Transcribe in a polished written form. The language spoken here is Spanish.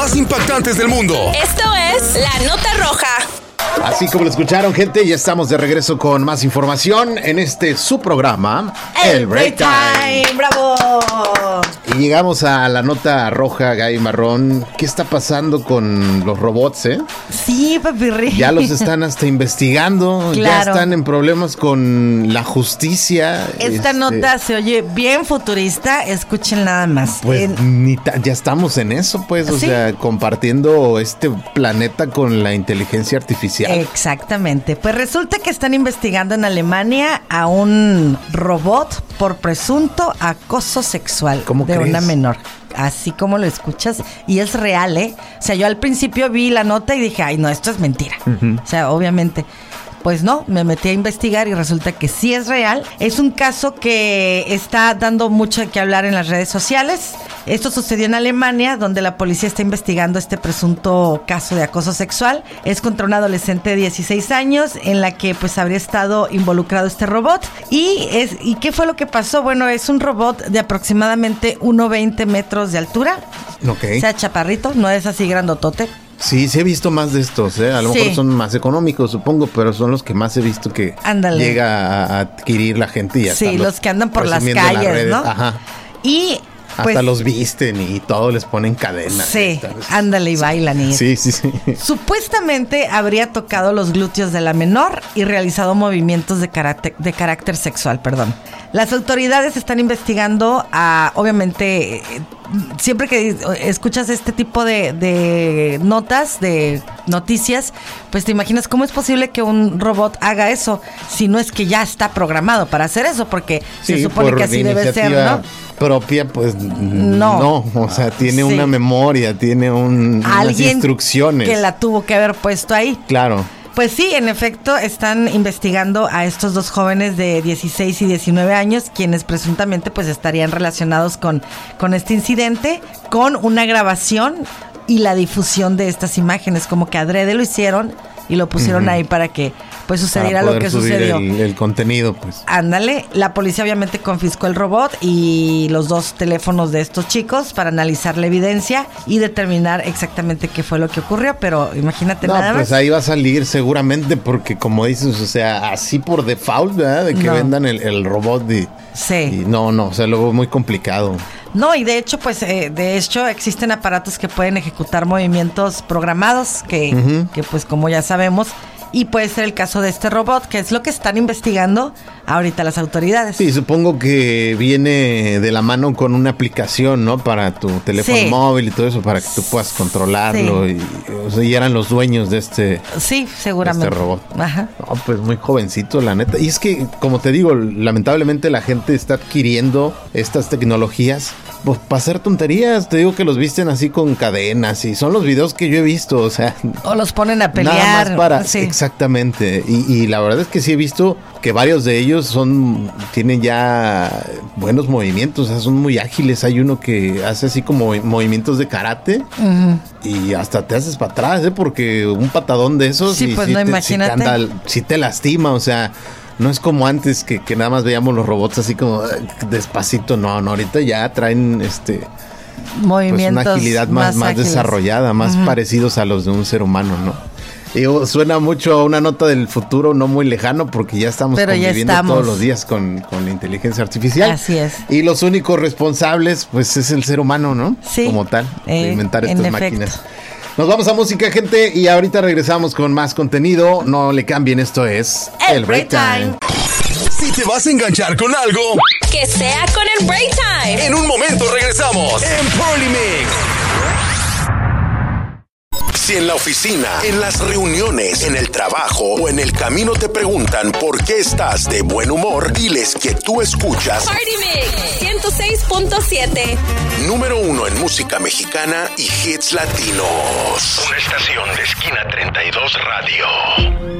más impactantes del mundo. Esto es La Nota Roja. Así como lo escucharon, gente, ya estamos de regreso con más información en su programa, El Break Time. ¡Bravo! Y llegamos a la nota roja, Gaby Marrón. ¿Qué está pasando con los robots, Sí, papirri. Ya los están hasta investigando, Claro. Ya están en problemas con la justicia. Esta nota se oye bien futurista, escuchen nada más. Pues ya estamos en eso, pues, o ¿Sí? sea, compartiendo este planeta con la inteligencia artificial. Exactamente. Pues resulta que están investigando en Alemania a un robot por presunto acoso sexual ¿Cómo de crees? una menor. Así como lo escuchas, y es real, ¿eh? O sea, yo al principio vi la nota y dije, ay, no, esto es mentira. O sea, obviamente. Pues no, me metí a investigar y resulta que sí es real. Es un caso que está dando mucho de qué hablar en las redes sociales. Esto sucedió en Alemania, donde la policía está investigando este presunto caso de acoso sexual. Es contra una adolescente de 16 años en la que pues habría estado involucrado este robot. ¿Y qué fue lo que pasó? Bueno, es un robot de aproximadamente 1,20 metros de altura. Ok. O sea, chaparrito, no es así grandotote. Sí, he visto más de estos, A lo Sí. mejor son más económicos, supongo, pero son los que más he visto que Ándale. llega a adquirir la gente y hasta Sí, los que andan por las presumiendo en calles, redes. ¿no? Ajá. Y Hasta pues, los visten y todo les ponen cadenas. sí, ándale y bailan y Sí. supuestamente habría tocado los glúteos de la menor y realizado movimientos de carácter sexual, perdón. Las autoridades están investigando obviamente, siempre que escuchas este tipo de notas, de noticias, pues te imaginas cómo es posible que un robot haga eso, si no es que ya está programado para hacer eso, porque se supone por que así debe ser, iniciativa ¿no? propia, pues No. o sea, tiene Sí. una memoria, tiene unas Alguien instrucciones. que la tuvo que haber puesto ahí. Claro. Pues sí, en efecto, están investigando a estos dos jóvenes de 16 y 19 años, quienes presuntamente pues estarían relacionados con este incidente, con una grabación y la difusión de estas imágenes, como que adrede lo hicieron y lo pusieron ahí para que pues sucediera Para lo poder que subir sucedió. el contenido, pues. Ándale, la policía obviamente confiscó el robot y los dos teléfonos de estos chicos para analizar la evidencia y determinar exactamente qué fue lo que ocurrió, pero imagínate No, nada pues más. ahí va a salir seguramente porque como dices, o sea, así por default, ¿verdad? De que No. vendan el robot Sí. y no, o sea, lo veo muy complicado. No, y de hecho, pues, existen aparatos que pueden ejecutar movimientos programados, que pues como ya sabemos, y puede ser el caso de este robot, que es lo que están investigando ahorita las autoridades. Sí, supongo que viene de la mano con una aplicación, ¿no? Para tu teléfono Sí. móvil y todo eso, para que tú puedas controlarlo. Sí. O sea, y eran los dueños de este seguramente. robot. Ajá. No, pues muy jovencito, la neta. Y es que, como te digo, lamentablemente la gente está adquiriendo estas tecnologías pues para hacer tonterías. Te digo que los visten así con cadenas y son los videos que yo he visto, o sea. O los ponen a pelear. Nada más para, sí. Exactamente. Y la verdad es que sí he visto que varios de ellos tienen ya buenos movimientos, o sea, son muy ágiles. Hay uno que hace así como movimientos de karate y hasta te haces para atrás, porque un patadón de esos Sí, y pues sí no, te, imagínate. sí te lastima, o sea, no es como antes que nada más veíamos los robots así como despacito, no, ahorita ya traen pues Movimientos una agilidad más ágiles. desarrollada, más parecidos a los de un ser humano, ¿no? Digo, suena mucho a una nota del futuro no muy lejano porque ya estamos Pero ya conviviendo estamos. todos los días con la inteligencia artificial. Así es. Y los únicos responsables, pues, es el ser humano, ¿no? Sí. Como tal, de inventar en estas efecto. máquinas. Nos vamos a música, gente, y ahorita regresamos con más contenido. No le cambien, esto es El Break Time. Si te vas a enganchar con algo, Que sea con el Break Time. en un momento regresamos en Polymix. Si en la oficina, en las reuniones, en el trabajo o en el camino te preguntan por qué estás de buen humor, diles que tú escuchas Party Mix 106.7. número 1 en música mexicana y hits latinos. Una estación de Esquina 32 Radio.